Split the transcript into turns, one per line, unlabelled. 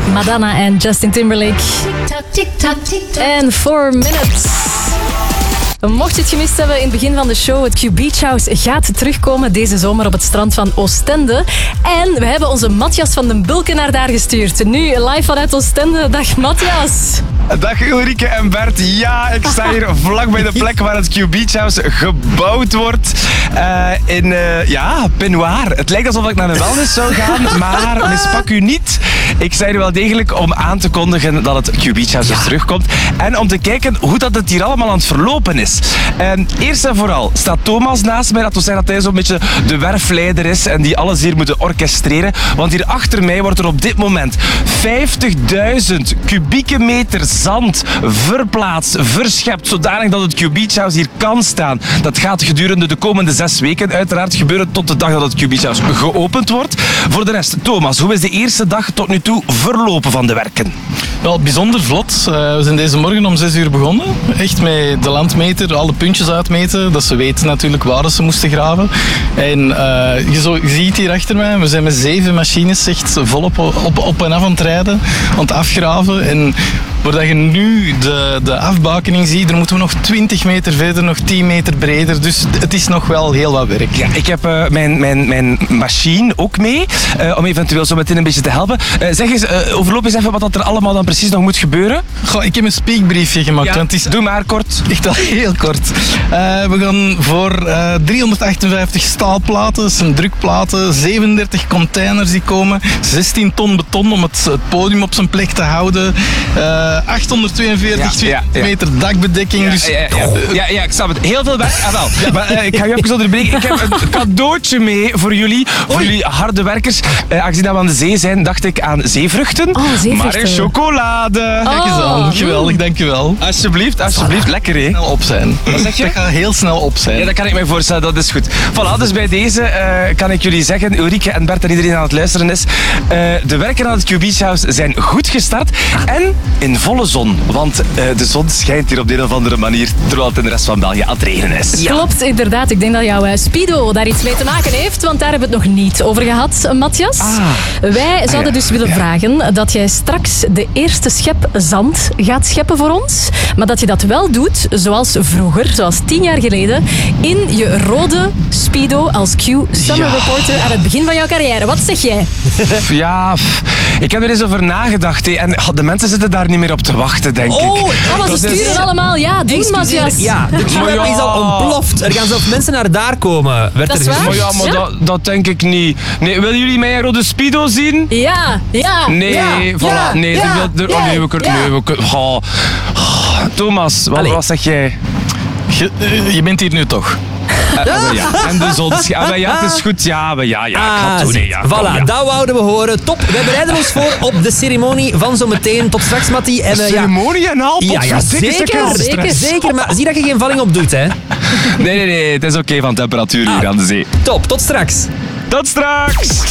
Madonna en Justin Timberlake. En 4 minutes. Mocht je het gemist hebben in het begin van de show, het Q Beach House gaat terugkomen deze zomer op het strand van Oostende. En we hebben onze Matthias van den Bulkenaar daar gestuurd. Nu live vanuit Oostende. Dag Matthias.
Dag Ulrike en Bert. Ja, ik sta hier vlak bij de plek waar het Q Beach House gebouwd wordt. In Pinoir. Het lijkt alsof ik naar een wellness zou gaan, maar mispak u niet. Ik sta hier wel degelijk om aan te kondigen dat het Q Beach House terugkomt. En om te kijken hoe dat het hier allemaal aan het verlopen is. Eerst en vooral staat Thomas naast mij. Dat wil zeggen dat hij zo'n beetje de werfleider is en die alles hier moet orchestreren. Want hier achter mij wordt er op dit moment 50.000 kubieke meter zand verplaatst, verschept, zodanig dat het Q Beach House hier kan staan. Dat gaat gedurende de komende 6 weken uiteraard gebeuren tot de dag dat het Q Beach House geopend wordt. Voor de rest, Thomas, hoe is de eerste dag tot nu toe verlopen van de werken?
Wel, bijzonder vlot. We zijn deze morgen om 6 uur begonnen. Echt met de landmeter, alle puntjes uitmeten. Dat ze weten natuurlijk waar ze moesten graven. En je ziet hier achter mij, we zijn met 7 machines echt volop op en af aan het rijden, aan het afgraven. En voordat je nu de afbakening ziet, er moeten we nog 20 meter verder, nog 10 meter breder. Dus het is nog wel heel wat werk.
Ja, ik heb mijn machine ook mee, om eventueel zo meteen een beetje te helpen. Zeg eens, overloop eens even wat er allemaal dan precies nog moet gebeuren.
Goh, ik heb een speakbriefje gemaakt.
Ja,
want het is
doe maar kort.
echt al heel kort. We gaan voor 358 staalplaten, dat zijn drukplaten, 37 containers die komen, 16 ton beton om het podium op zijn plek te houden, 842 meter dakbedekking.
Ja, ik snap het. Heel veel werk. Wel. Maar ik ga je even onderbreken. Ik heb een cadeautje mee voor jullie. Voor jullie harde werkers. Aangezien dat we aan de zee zijn, dacht ik aan zeevruchten. Maar in chocolade.
Kijk eens aan. Geweldig, dankjewel.
Alsjeblieft. Lekker, hè?
Snel op zijn.
Wat zeg je?
Dat gaat heel snel op zijn.
Ja, dat kan ik me voorstellen. Dat is goed. Voilà, dus bij deze kan ik jullie zeggen, Ulrike en Bert en iedereen aan het luisteren is, de werken aan het Q Beach House zijn goed gestart. En in volle zon. Want de zon schijnt hier op de een of andere manier, terwijl het in de rest van België aan het regenen is.
Ja. Klopt, inderdaad. Ik denk dat jouw Speedo daar iets mee te maken heeft, want daar hebben we het nog niet over gehad, Matthias. Wij zouden dus willen vragen dat jij straks de eerste schep zand gaat scheppen voor ons, maar dat je dat wel doet zoals vroeger, zoals 10 jaar geleden, in je rode Speedo als Q Summer Reporter aan het begin van jouw carrière. Wat zeg jij?
Ja, ik heb er eens over nagedacht. Hè. En de mensen zitten daar niet meer op te wachten, denk ik.
Ze sturen allemaal. Ja, doen, Matthias.
Ja, de Q-app is al ontploft. Er gaan zelfs mensen naar daar komen.
Dat is waar.
Maar dat denk ik niet. Nee, willen jullie mij een rode Speedo zien?
Ja.
Nee, voilà. Nee, Thomas, wat zeg jij?
Je bent hier nu toch?
En de zon schijnt. Ja, het is goed. Ik ga het doen.
Voilà, dat wouden we horen. Top. Wij bereiden ons voor op de ceremonie van zometeen. Tot straks, Mattie. En,
ceremonie en al?
Ja, zeker. Maar zie dat je geen valling op doet, hè.
Nee. Het is oké van temperatuur hier aan de zee.
Top, tot straks.
Tot straks!